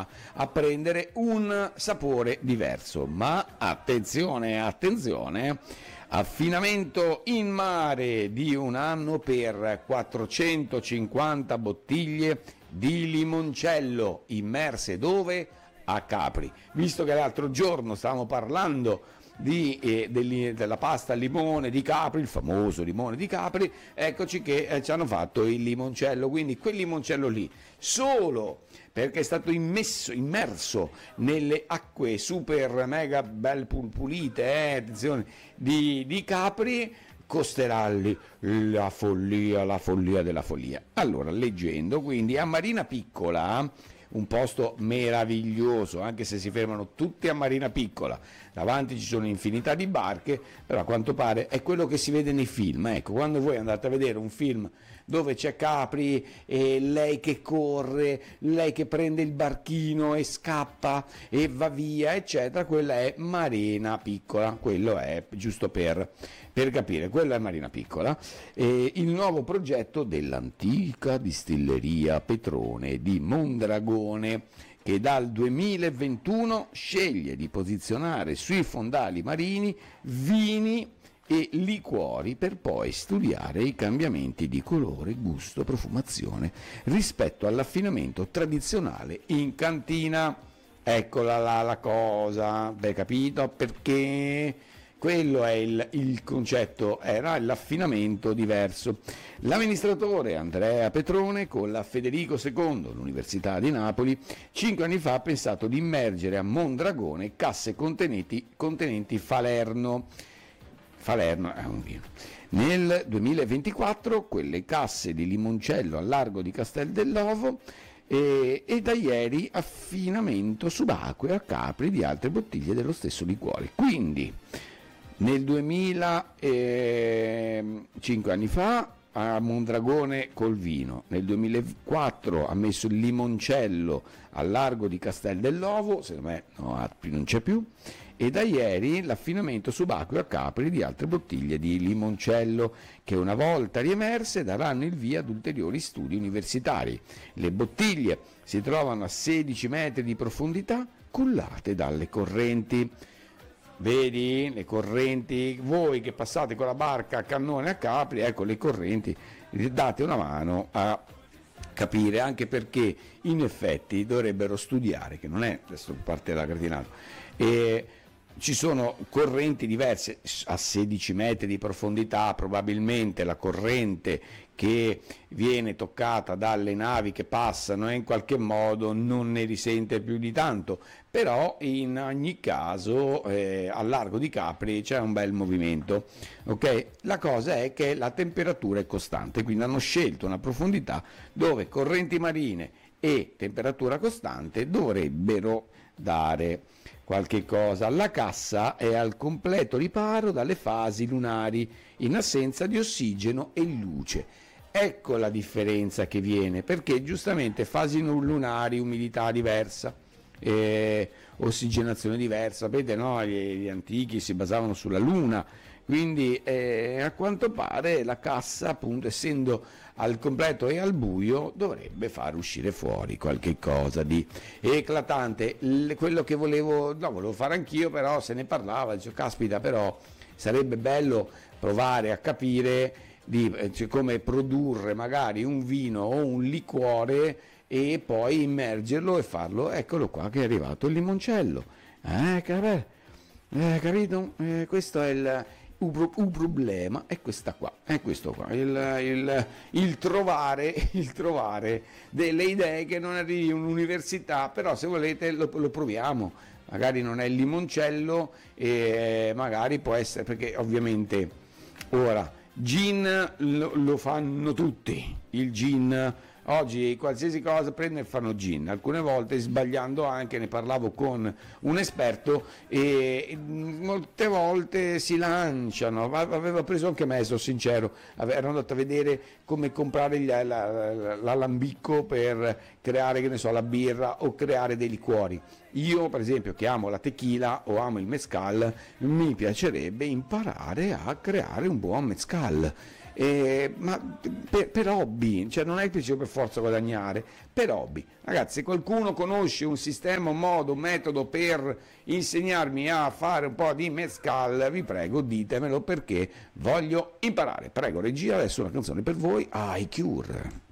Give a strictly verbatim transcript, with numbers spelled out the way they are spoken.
a prendere un sapore diverso. Ma attenzione, attenzione, affinamento in mare di un anno per quattrocentocinquanta bottiglie di limoncello, immerse dove? A Capri. Visto che l'altro giorno stavamo parlando di, eh, degli, della pasta al limone di Capri, il famoso limone di Capri, eccoci che eh, ci hanno fatto il limoncello, quindi quel limoncello lì, solo perché è stato immesso, immerso nelle acque super mega bel pulite, eh, attenzione, di, di Capri, costerà lì la follia, la follia della follia. Allora, leggendo, quindi a Marina Piccola, un posto meraviglioso, anche se si fermano tutti a Marina Piccola, davanti ci sono infinità di barche, però a quanto pare è quello che si vede nei film. Ecco, quando voi andate a vedere un film dove c'è Capri e lei che corre, lei che prende il barchino e scappa e va via, eccetera, quella è Marina Piccola, quello è giusto per, per capire, quella è Marina Piccola. E il nuovo progetto dell'antica distilleria Petrone di Mondragone, che dal duemilaventuno sceglie di posizionare sui fondali marini vini e liquori per poi studiare i cambiamenti di colore, gusto, profumazione rispetto all'affinamento tradizionale in cantina. Eccola là la cosa, hai capito? Perché quello è il, il concetto, era l'affinamento diverso. L'amministratore Andrea Petrone con la Federico secondo, l'Università di Napoli, cinque anni fa ha pensato di immergere a Mondragone casse contenenti, contenenti Falerno. Falerno è un vino. Nel duemilaventiquattro quelle casse di limoncello al largo di Castel dell'Ovo e, e da ieri affinamento subacqueo a Capri di altre bottiglie dello stesso liquore. Quindi nel duemila, eh, cinque anni fa, a Mondragone col vino, nel duemilaquattro ha messo il limoncello al largo di Castel dell'Ovo, secondo me no, Apri non c'è più, e da ieri l'affinamento subacqueo a Capri di altre bottiglie di limoncello che una volta riemerse daranno il via ad ulteriori studi universitari. Le bottiglie si trovano a sedici metri di profondità, cullate dalle correnti. Vedi le correnti, voi che passate con la barca a cannone a Capri, ecco le correnti, date una mano a capire, anche perché in effetti dovrebbero studiare, che non è adesso parte della gratinato, e ci sono correnti diverse a sedici metri di profondità, probabilmente la corrente che viene toccata dalle navi che passano e in qualche modo non ne risente più di tanto, però in ogni caso eh, al largo di Capri c'è un bel movimento, ok? La cosa è che la temperatura è costante, quindi hanno scelto una profondità dove correnti marine e temperatura costante dovrebbero dare qualche cosa. La cassa è al completo riparo dalle fasi lunari in assenza di ossigeno e luce. Ecco la differenza che viene, perché giustamente fasi lunari, umidità diversa, eh, ossigenazione diversa, sapete, no? Gli, gli antichi si basavano sulla luna, quindi eh, a quanto pare la cassa, appunto, essendo al completo e al buio, dovrebbe far uscire fuori qualche cosa di eclatante. L- quello che volevo, no, volevo fare anch'io, però se ne parlava, dicevo, caspita, però sarebbe bello provare a capire di, cioè, come produrre magari un vino o un liquore e poi immergerlo e farlo. Eccolo qua che è arrivato il limoncello, eh, che eh, capito? Eh, questo è il un, un problema, è questa qua, è questo qua, il, il, il trovare il trovare delle idee che non arrivi in un'università, però se volete lo, lo proviamo, magari non è il limoncello e magari può essere, perché ovviamente ora gin lo, lo fanno tutti, il gin oggi qualsiasi cosa prendono e fanno gin, alcune volte sbagliando anche, ne parlavo con un esperto e molte volte si lanciano, avevo preso anche me, sono sincero, ero andato a vedere come comprare l'alambicco per creare, che ne so, la birra o creare dei liquori. Io per esempio, che amo la tequila o amo il mezcal, mi piacerebbe imparare a creare un buon mezcal. eh, ma per, per hobby, cioè non è che per forza guadagnare, per hobby. Ragazzi, se qualcuno conosce un sistema, un modo, un metodo per insegnarmi a fare un po' di mezcal, vi prego ditemelo perché voglio imparare. Prego regia, adesso una canzone per voi, I Cure.